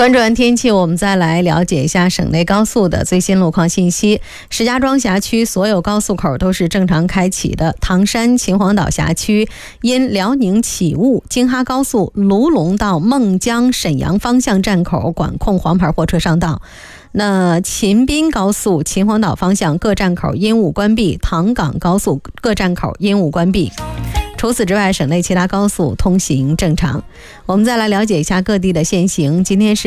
关注完天气，我们再来了解一下省内高速的最新路况信息。石家庄辖区所有高速口都是正常开启的。唐山秦皇岛辖区因辽宁起雾，京哈高速卢龙到孟江沈阳方向站口管控黄牌货车上道。那秦滨高速秦皇岛方向各站口因雾关闭，唐港高速各站口因雾关闭。除此之外，省内其他高速通行正常。我们再来了解一下各地的现行。今天是